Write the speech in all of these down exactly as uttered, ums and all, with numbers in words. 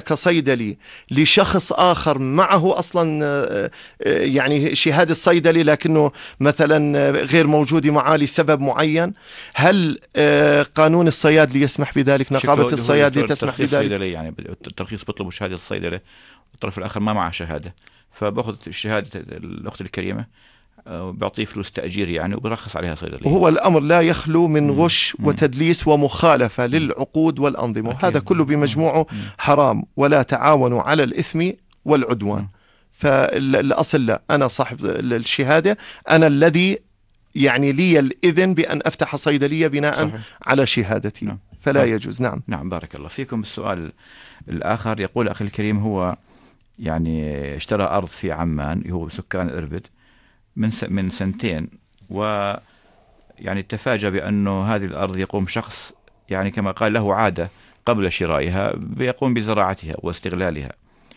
كصيدلي لشخص آخر معه أصلا يعني شهادة صيدلي لكنه مثلا غير موجود معه لسبب معين، هل قانون الصيادلة يسمح بذلك؟ نقابة الصيادلة تسمح بذلك؟ يعني الترخيص بيطلبوا شهادة الصيدلة والطرف الآخر ما معه شهادة، فبأخذ شهادة الأخت الكريمة وبيعطيه فلوس تأجير يعني وبرخص عليها صيدلية. وهو الأمر لا يخلو من غش مم. وتدليس ومخالفة مم. للعقود والأنظمة، هذا كله بمجموعه مم. حرام. ولا تعاونوا على الإثم والعدوان. مم. فالأصل لا، أنا صاحب الشهادة، أنا الذي يعني لي الإذن بأن أفتح صيدلية بناء صحيح. على شهادتي. نعم. فلا نعم. يجوز. نعم نعم بارك الله فيكم. السؤال الآخر يقول أخي الكريم، هو يعني اشترى أرض في عمان، هو سكان إربد، من من سنتين، ويعني تفاجأ بأنه هذه الأرض يقوم شخص يعني كما قال له عادة قبل شرائها بيقوم بزراعتها واستغلالها،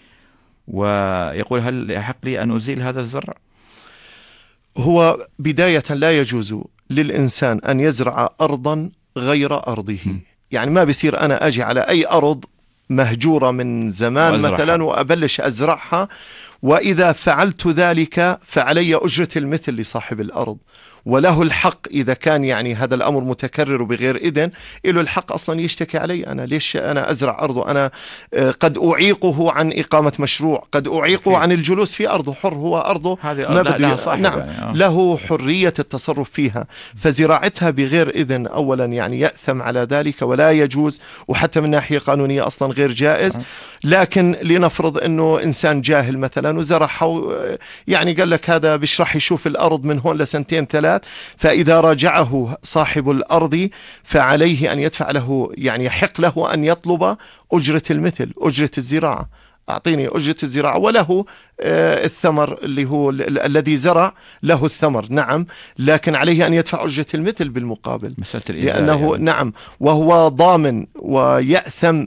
ويقول هل يحق لي أن أزيل هذا الزرع؟ هو بداية لا يجوز للإنسان أن يزرع أرضا غير أرضه. م. يعني ما بيصير أنا أجي على أي أرض مهجورة من زمان وأزرعها. مثلا وأبلش أزرعها، وإذا فعلت ذلك فعلي أجرة المثل لصاحب الأرض، وله الحق إذا كان يعني هذا الأمر متكرر بغير إذن، له الحق أصلا يشتكي علي. أنا ليش أنا أزرع أرضه؟ أنا قد أعيقه عن إقامة مشروع، قد أعيقه عن الجلوس في أرضه، حر هو أرضه، ما بده نعم يعني. له حرية التصرف فيها، فزراعتها بغير إذن أولا يعني يأثم على ذلك ولا يجوز، وحتى من ناحية قانونية أصلا غير جائز. لكن لنفرض أنه إنسان جاهل مثلا وزرعها، يعني قال لك هذا بيشرح يشوف الأرض من هون لسنتين ثلاث، فإذا راجعه صاحب الأرض فعليه أن يدفع له، يعني يحق له أن يطلب أجرة المثل، أجرة الزراعة، أعطيني أجرة الزراعة، وله آه الثمر اللي هو الذي زرع له الثمر. نعم، لكن عليه أن يدفع أجرة المثل بالمقابل، لأنه يعني. نعم، وهو ضامن ويأثم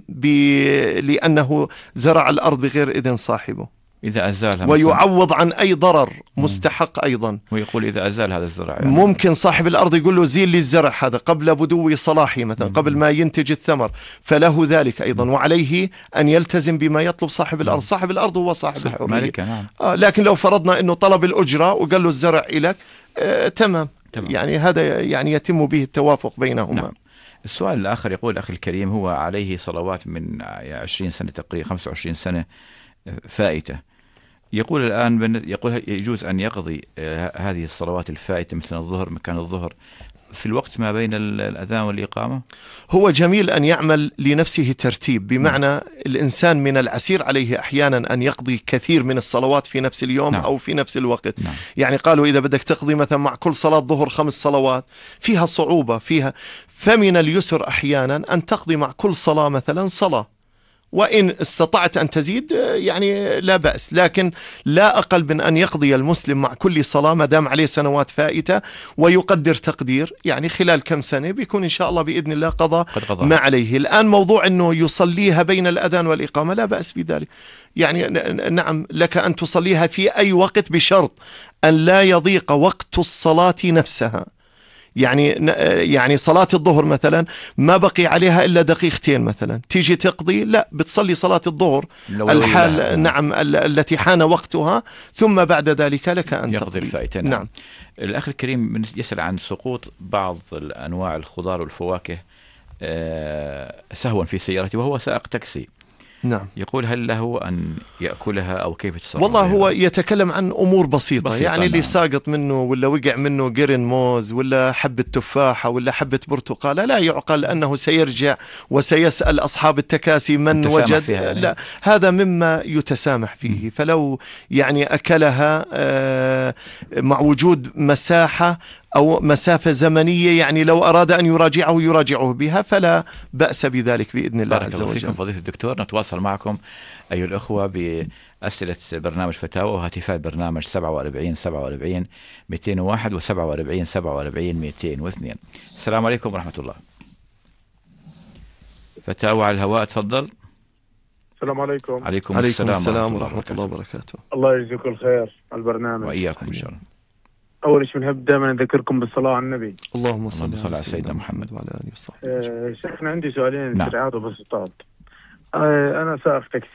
لأنه زرع الأرض بغير إذن صاحبه، إذا أزالها ويعوض عن أي ضرر مستحق أيضا. ويقول إذا أزال هذا الزرع يعني. ممكن صاحب الأرض يقول له زيل لي الزرع هذا قبل بدو صلاحه مثلا، قبل ما ينتج الثمر، فله ذلك أيضا، وعليه أن يلتزم بما يطلب صاحب الأرض. صاحب الأرض هو صاحب, صاحب الحرية. نعم. آه لكن لو فرضنا أنه طلب الأجرة وقال له الزرع إلك، آه تمام. تمام، يعني هذا يعني يتم به التوافق بينهما. نعم. السؤال الآخر يقول أخي الكريم، هو عليه صلوات من عشرين سنة تقريبا، خمسة وعشرين سنة فائتة. يقول الآن يقول يجوز أن يقضي هذه الصلوات الفائتة مثل الظهر مكان الظهر في الوقت ما بين الأذان والإقامة؟ هو جميل أن يعمل لنفسه ترتيب، بمعنى نعم. الإنسان من العسير عليه أحيانا أن يقضي كثير من الصلوات في نفس اليوم نعم. أو في نفس الوقت. نعم. يعني قالوا إذا بدك تقضي مثلا مع كل صلاة ظهر خمس صلوات فيها صعوبة فيها، فمن اليسر أحيانا أن تقضي مع كل صلاة مثلا صلاة، وإن استطعت أن تزيد يعني لا بأس، لكن لا أقل من أن يقضي المسلم مع كل صلاة ما دام عليه سنوات فائتة، ويقدر تقدير يعني خلال كم سنة بيكون إن شاء الله بإذن الله قضى ما عليه. الآن موضوع أنه يصليها بين الأذان والإقامة لا بأس بذلك، يعني نعم لك أن تصليها في أي وقت بشرط أن لا يضيق وقت الصلاة نفسها. يعني يعني صلاة الظهر مثلا ما بقي عليها إلا دقيقتين مثلا، تيجي تقضي لا بتصلي صلاة الظهر الحال نعم التي حان وقتها، ثم بعد ذلك لك أن يقضي الفائتة. نعم. نعم. الأخ الكريم يسأل عن سقوط بعض الأنواع الخضار والفواكه سهوا في سيارته وهو سائق تاكسي. نعم. يقول هل له أن يأكلها أو كيف يتصرف؟ والله هو يتكلم عن أمور بسيطة, بسيطة يعني نعم. اللي ساقط منه ولا وقع منه قرن موز ولا حبة تفاحة ولا حبة برتقالة لا يعقل أنه سيرجع وسيسأل أصحاب التكاسي من وجد يعني. لا هذا مما يتسامح فيه. فلو يعني أكلها مع وجود مساحة أو مسافة زمنية، يعني لو أراد أن يراجعه يراجعه بها فلا بأس بذلك بإذن الله عز وجل. فيكم فضيلة الدكتور، نتواصل معكم أيها الأخوة بأسئلة برنامج فتاوى وهاتفات برنامج سبعة وأربعين سبعة وأربعين مئتين وواحد وسبعة وأربعين سبعة وأربعين مئتين واثنين. السلام عليكم ورحمة الله. فتاوى على الهواء، تفضل. السلام عليكم. عليكم, عليكم السلام, السلام ورحمة الله وبركاته. الله يجزيكم الخير على البرنامج. وإياكم إن شاء الله. أول شيء بنحب دائما نذكركم بالصلاة على النبي. اللهم صل على, على سيدنا محمد وعلى آله وصحبه. آه شيخنا عندي سؤالين نعم. سريعات وبسيطات. آه أنا سائق تاكسي